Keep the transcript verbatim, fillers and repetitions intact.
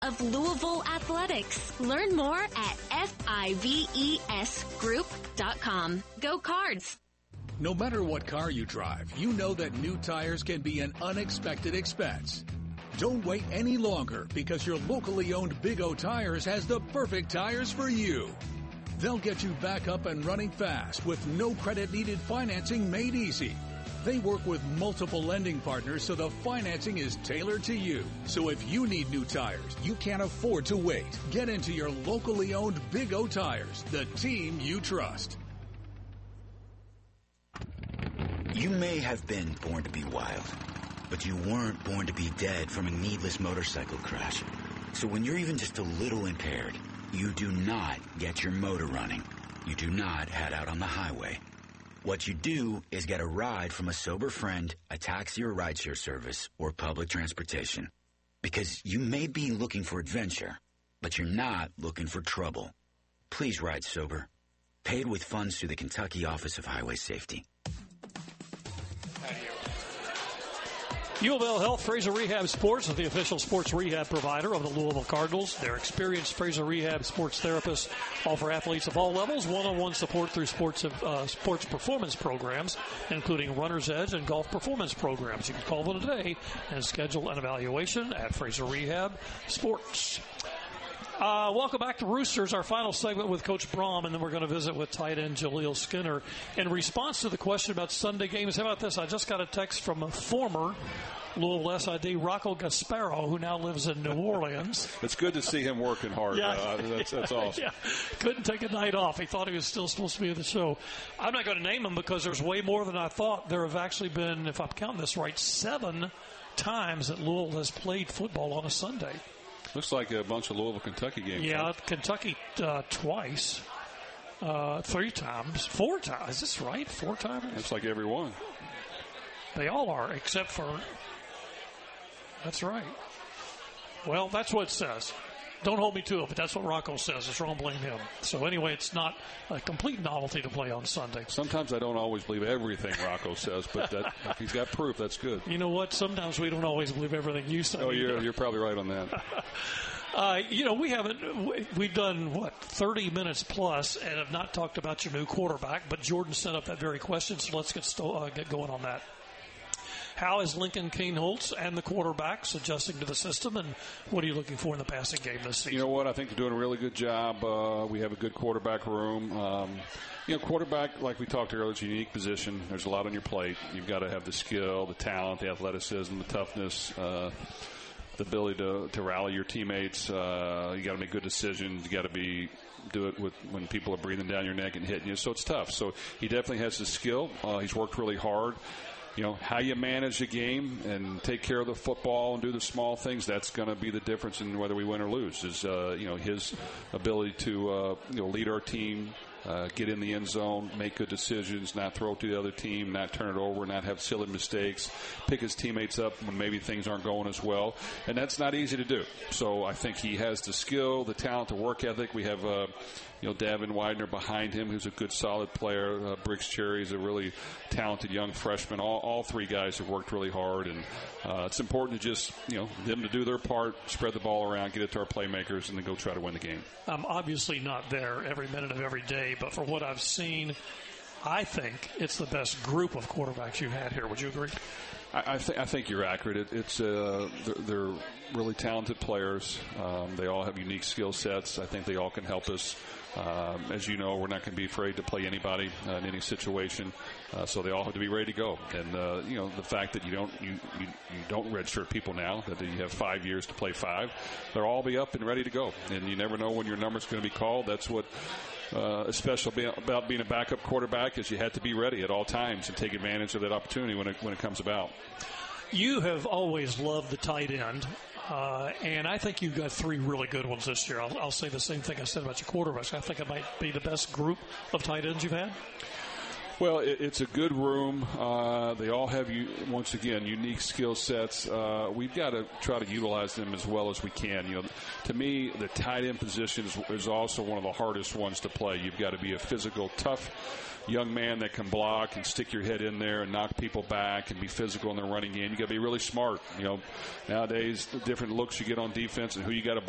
of Louisville athletics. Learn more at fives group dot com. Go Cards! No matter what car you drive, you know that new tires can be an unexpected expense. Don't wait any longer because your locally owned Big O Tires has the perfect tires for you. They'll get you back up and running fast with no credit needed financing made easy. They work with multiple lending partners so the financing is tailored to you. So if you need new tires, you can't afford to wait. Get into your locally owned Big O Tires, the team you trust. You may have been born to be wild, but you weren't born to be dead from a needless motorcycle crash. So when you're even just a little impaired, you do not get your motor running. You do not head out on the highway. What you do is get a ride from a sober friend, a taxi or rideshare service, or public transportation. Because you may be looking for adventure, but you're not looking for trouble. Please ride sober. Paid with funds through the Kentucky Office of Highway Safety. U of L Health Fraser Rehab Sports is the official sports rehab provider of the Louisville Cardinals. Their experienced Fraser Rehab sports therapists offer athletes of all levels one-on-one support through sports uh, sports performance programs, including Runner's Edge and golf performance programs. You can call them today and schedule an evaluation at Fraser Rehab Sports. Uh, welcome back to Roosters, our final segment with Coach Brom, and then we're going to visit with tight end Jaleel Skinner. In response to the question about Sunday games, how about this? I just got a text from a former Louisville S I D, Rocco Gasparo, who now lives in New Orleans. It's good to see him working hard. Yeah. Uh, that's, that's awesome. Yeah. Couldn't take a night off. He thought he was still supposed to be at the show. I'm not going to name them because there's way more than I thought. There have actually been, if I'm counting this right, seven times that Louisville has played football on a Sunday. Looks like a bunch of Louisville, Kentucky games. Yeah, huh? Kentucky uh, twice, uh, three times, four times. Is this right? Four times? It's like every one. They all are, except for. That's right. Well, that's what it says. Don't hold me to it, but that's what Rocco says. It's wrong, blame him. So anyway, it's not a complete novelty to play on Sunday. Sometimes I don't always believe everything Rocco says, but that, if he's got proof, that's good. You know what? Sometimes we don't always believe everything you say. Oh, you're, you're probably right on that. uh, you know, we haven't, we've done, what, thirty minutes plus and have not talked about your new quarterback, but Jordan sent up that very question, so let's get, sto- uh, get going on that. How is Lincoln Kienholz and the quarterbacks adjusting to the system, and what are you looking for in the passing game this season? You know what? I think they're doing a really good job. Uh, we have a good quarterback room. Um, you know, quarterback, like we talked earlier, is a unique position. There's a lot on your plate. You've got to have the skill, the talent, the athleticism, the toughness, uh, the ability to, to rally your teammates. Uh, you got to make good decisions. You got to be do it with when people are breathing down your neck and hitting you. So it's tough. So he definitely has the skill. Uh, he's worked really hard. You know, how you manage the game and take care of the football and do the small things, that's going to be the difference in whether we win or lose, is, uh, you know, his ability to, uh, you know, lead our team, uh, get in the end zone, make good decisions, not throw it to the other team, not turn it over, not have silly mistakes, pick his teammates up when maybe things aren't going as well. And that's not easy to do. So I think he has the skill, the talent, the work ethic. We have, uh, you know, Davin Widener behind him, who's a good, solid player. Uh, Briggs Cherry is a really talented young freshman. All, all three guys have worked really hard, and uh, it's important to just, you know, them to do their part, spread the ball around, get it to our playmakers, and then go try to win the game. I'm obviously not there every minute of every day, but for what I've seen, I think it's the best group of quarterbacks you've had here. Would you agree? I, I, th- I think you're accurate. It, it's uh, they're, they're really talented players. Um, they all have unique skill sets. I think they all can help us. Um, as you know, we're not going to be afraid to play anybody uh, in any situation. Uh, so they all have to be ready to go. And uh, you know, the fact that you don't you, you, you don't redshirt people now, that you have five years to play five, they'll all be up and ready to go. And you never know when your number's going to be called. That's what uh, is special about being a backup quarterback, is you have to be ready at all times and take advantage of that opportunity when it when it comes about. You have always loved the tight end, uh, and I think you've got three really good ones this year. I'll, I'll say the same thing I said about your quarterbacks. I think it might be the best group of tight ends you've had. Well, it, it's a good room. Uh, they all have, you, once again, unique skill sets. Uh, we've got to try to utilize them as well as we can. You know, to me, the tight end position is, is also one of the hardest ones to play. You've got to be a physical, tough young man that can block and stick your head in there and knock people back and be physical in the running game. You got to be really smart. You know, nowadays, the different looks you get on defense and who you got to